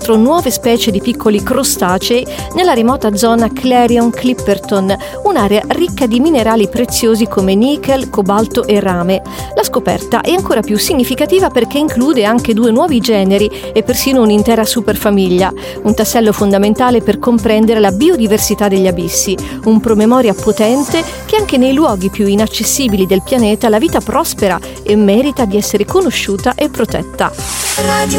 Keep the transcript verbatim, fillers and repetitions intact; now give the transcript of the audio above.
inoltre nuove specie di piccoli crostacei nella remota zona Clarion-Clipperton, un'area ricca di minerali preziosi come nickel, cobalto e rame. La scoperta è ancora più significativa perché include anche due nuovi generi e persino un'intera superfamiglia, un tassello fondamentale per comprendere la biodiversità degli abissi, un promemoria potente che anche nei luoghi più inaccessibili del pianeta la vita prospera e merita di essere conosciuta e protetta.